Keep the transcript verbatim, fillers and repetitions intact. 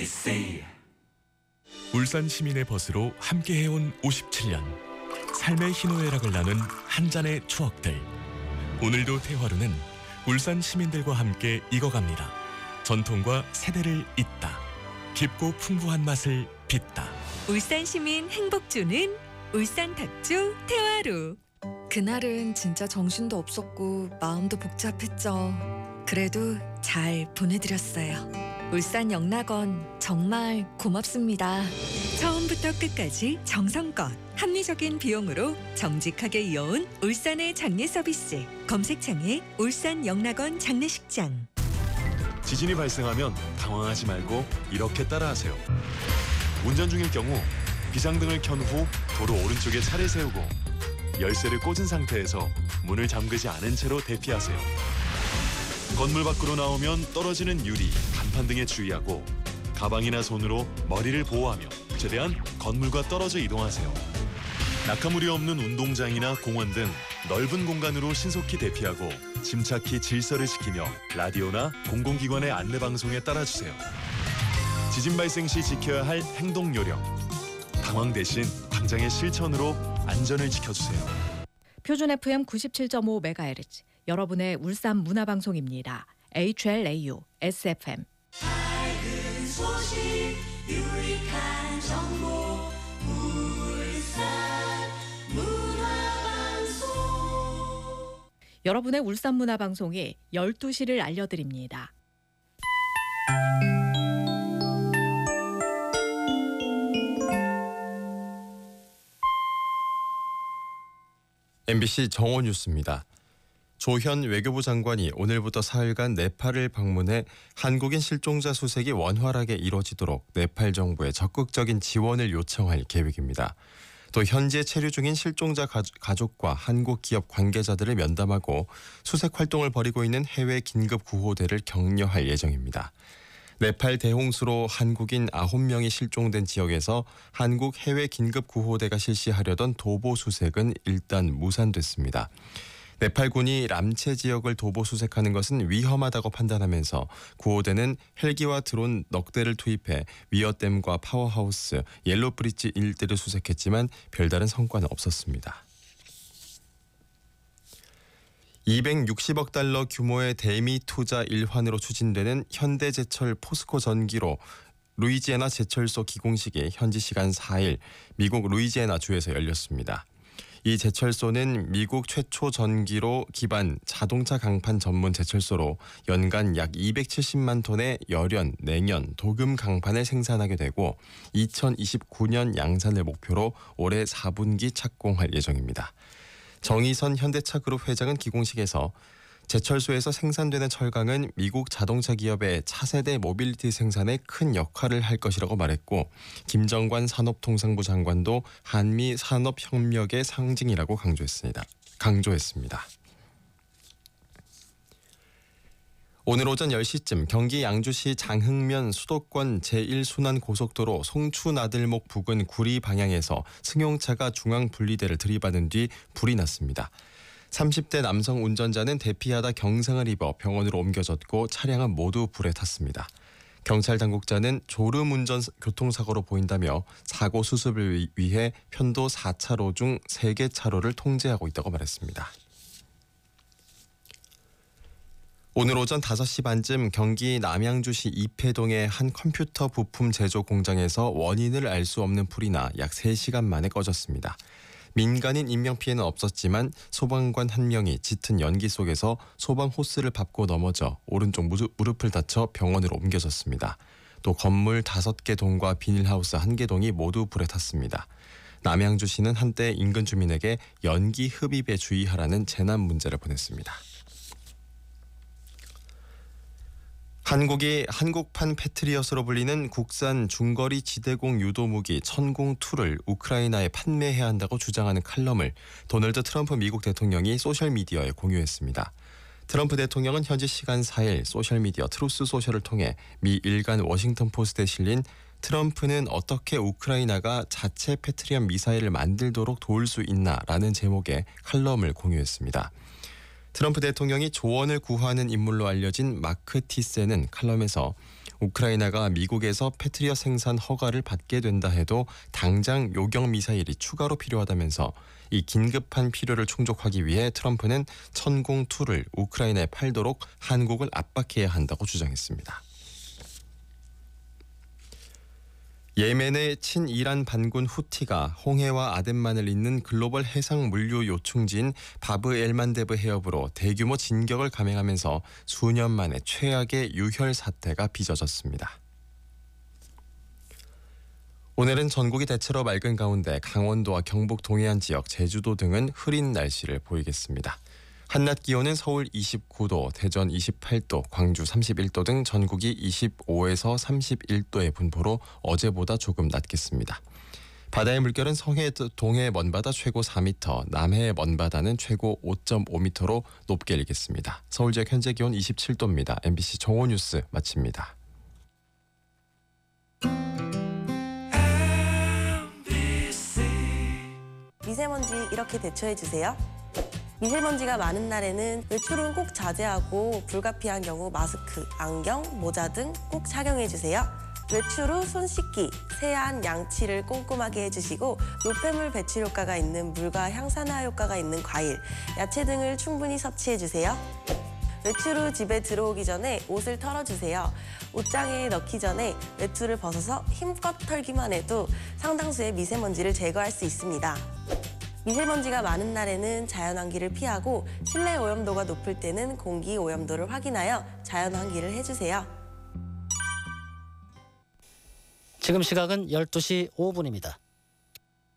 엠비씨 울산 시민의 벗으로 함께해온 오십칠 년. 삶의 희노애락을 나눈 한 잔의 추억들. 오늘도 태화루는 울산 시민들과 함께 익어갑니다. 전통과 세대를 잇다. 깊고 풍부한 맛을 빚다. 울산 시민 행복 주는 울산 탁주 태화루. 그날은 진짜 정신도 없었고 마음도 복잡했죠. 그래도 잘 보내드렸어요. 울산 영락원 정말 고맙습니다. 처음부터 끝까지 정성껏 합리적인 비용으로 정직하게 이어온 울산의 장례 서비스. 검색창에 울산 영락원 장례식장. 지진이 발생하면 당황하지 말고 이렇게 따라하세요. 운전 중일 경우 비상등을 켠 후 도로 오른쪽에 차를 세우고 열쇠를 꽂은 상태에서 문을 잠그지 않은 채로 대피하세요. 건물 밖으로 나오면 떨어지는 유리, 간판 등에 주의하고 가방이나 손으로 머리를 보호하며 최대한 건물과 떨어져 이동하세요. 낙하물이 없는 운동장이나 공원 등 넓은 공간으로 신속히 대피하고 침착히 질서를 지키며 라디오나 공공기관의 안내방송에 따라주세요. 지진 발생 시 지켜야 할 행동 요령. 당황 대신 당장의 실천으로 안전을 지켜주세요. 표준 에프엠 구십칠 점 오 메가헤르츠 여러분의 울산 문화방송입니다. 에이치엘에이유 에스에프엠. 밝은 소식 유익한 정보 울산 문화방송. 여러분의 울산 문화방송이 열두 시를 알려드립니다. 엠비씨 정오 뉴스입니다. 조현 외교부 장관이 오늘부터 사흘간 네팔을 방문해 한국인 실종자 수색이 원활하게 이뤄지도록 네팔 정부에 적극적인 지원을 요청할 계획입니다. 또 현재 체류 중인 실종자 가족과 한국 기업 관계자들을 면담하고 수색 활동을 벌이고 있는 해외 긴급 구호대를 격려할 예정입니다. 네팔 대홍수로 한국인 아홉 명이 실종된 지역에서 한국 해외 긴급 구호대가 실시하려던 도보 수색은 일단 무산됐습니다. 네팔군이 람체 지역을 도보 수색하는 것은 위험하다고 판단하면서 구호대는 헬기와 드론 넉 대를 투입해 위어댐과 파워하우스, 옐로브리지 일대를 수색했지만 별다른 성과는 없었습니다. 이백육십억 달러 규모의 대미 투자 일환으로 추진되는 현대제철 포스코 전기로 루이지애나 제철소 기공식이 현지 시간 사 일 미국 루이지애나 주에서 열렸습니다. 이 제철소는 미국 최초 전기로 기반 자동차 강판 전문 제철소로 연간 약 이백칠십만 톤의 열연, 냉연, 도금 강판을 생산하게 되고 이천이십구 년 양산을 목표로 올해 사 분기 착공할 예정입니다. 정의선 현대차그룹 회장은 기공식에서 제철소에서 생산되는 철강은 미국 자동차 기업의 차세대 모빌리티 생산에 큰 역할을 할 것이라고 말했고, 김정관 산업통상부 장관도 한미 산업협력의 상징이라고 강조했습니다. 강조했습니다. 오늘 오전 열 시쯤 경기 양주시 장흥면 수도권 제일 순환 고속도로 송추나들목 부근 구리 방향에서 승용차가 중앙분리대를 들이받은 뒤 불이 났습니다. 삼십 대 남성 운전자는 대피하다 경상을 입어 병원으로 옮겨졌고 차량은 모두 불에 탔습니다. 경찰 당국자는 졸음운전 교통사고로 보인다며 사고 수습을 위해 편도 사 차로 중 세 개 차로를 통제하고 있다고 말했습니다. 오늘 오전 다섯 시 반쯤 경기 남양주시 이패동의 한 컴퓨터 부품 제조 공장에서 원인을 알 수 없는 불이 나 약 세 시간 만에 꺼졌습니다. 민간인 인명피해는 없었지만 소방관 한 명이 짙은 연기 속에서 소방 호스를 밟고 넘어져 오른쪽 무릎을 다쳐 병원으로 옮겨졌습니다. 또 건물 다섯 개 동과 비닐하우스 한 개 동이 모두 불에 탔습니다. 남양주시는 한때 인근 주민에게 연기 흡입에 주의하라는 재난 문자를 보냈습니다. 한국이 한국판 패트리엇으로 불리는 국산 중거리 지대공 유도무기 천공이를 우크라이나에 판매해야 한다고 주장하는 칼럼을 도널드 트럼프 미국 대통령이 소셜미디어에 공유했습니다. 트럼프 대통령은 현지 시간 사 일 소셜미디어 트루스 소셜을 통해 미 일간 워싱턴 포스트에 실린 트럼프는 어떻게 우크라이나가 자체 패트리엇 미사일을 만들도록 도울 수 있나라는 제목의 칼럼을 공유했습니다. 트럼프 대통령이 조언을 구하는 인물로 알려진 마크 티세는 칼럼에서 우크라이나가 미국에서 패트리엇 생산 허가를 받게 된다 해도 당장 요격 미사일이 추가로 필요하다면서 이 긴급한 필요를 충족하기 위해 트럼프는 천공이를 우크라이나에 팔도록 한국을 압박해야 한다고 주장했습니다. 예멘의 친이란 반군 후티가 홍해와 아덴만을 잇는 글로벌 해상 물류 요충지인 바브 엘만데브 해협으로 대규모 진격을 감행하면서 수년 만에 최악의 유혈 사태가 빚어졌습니다. 오늘은 전국이 대체로 맑은 가운데 강원도와 경북 동해안 지역, 제주도 등은 흐린 날씨를 보이겠습니다. 한낮 기온은 서울 이십구 도, 대전 이십팔 도, 광주 삼십일 도 등 전국이 이십오에서 삼십일 도의 분포로 어제보다 조금 낮겠습니다. 바다의 물결은 서해 동해 먼바다 최고 사 미터, 남해 먼바다는 최고 오 점 오 미터로 높게 일겠습니다. 서울 지역 현재 기온 이십칠 도입니다. 엠비씨 정오 뉴스 마칩니다. 미세먼지 이렇게 대처해 주세요. 미세먼지가 많은 날에는 외출은 꼭 자제하고 불가피한 경우 마스크, 안경, 모자 등 꼭 착용해 주세요. 외출 후 손 씻기, 세안, 양치를 꼼꼼하게 해주시고 노폐물 배출 효과가 있는 물과 향산화 효과가 있는 과일, 야채 등을 충분히 섭취해 주세요. 외출 후 집에 들어오기 전에 옷을 털어주세요. 옷장에 넣기 전에 외투를 벗어서 힘껏 털기만 해도 상당수의 미세먼지를 제거할 수 있습니다. 미세먼지가 많은 날에는 자연환기를 피하고 실내 오염도가 높을 때는 공기 오염도를 확인하여 자연환기를 해주세요. 지금 시각은 열두 시 오 분입니다.